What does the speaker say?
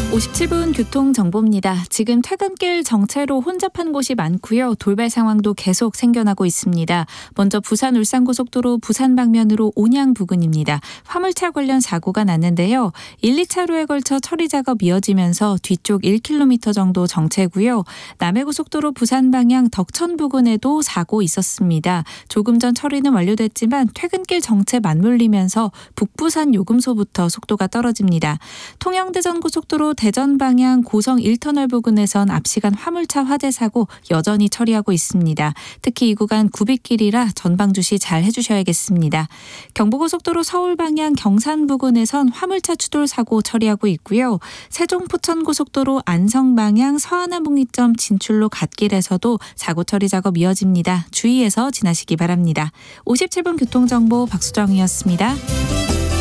57분 교통정보입니다. 지금 퇴근길 정체로 혼잡한 곳이 많고요. 돌발 상황도 계속 생겨나고 있습니다. 먼저 부산 울산고속도로 부산 방면으로 온양 부근입니다. 화물차 관련 사고가 났는데요. 1, 2차로에 걸쳐 처리 작업 이어지면서 뒤쪽 1km 정도 정체고요. 남해고속도로 부산 방향 덕천 부근에도 사고 있었습니다. 조금 전 처리는 완료됐지만 퇴근길 정체 맞물리면서 북부산 요금소부터 속도가 떨어집니다. 통영대전고속도로 대전 방향 고성 1터널 부근에선 앞시간 화물차 화재 사고 여전히 처리하고 있습니다. 특히 이 구간 구빗길이라 전방 주시 잘 해주셔야겠습니다. 경부고속도로 서울 방향 경산 부근에선 화물차 추돌 사고 처리하고 있고요. 세종 포천고속도로 안성 방향 서하나분기점 진출로 갓길에서도 사고 처리 작업 이어집니다. 주의해서 지나시기 바랍니다. 57분 교통정보 박수정이었습니다.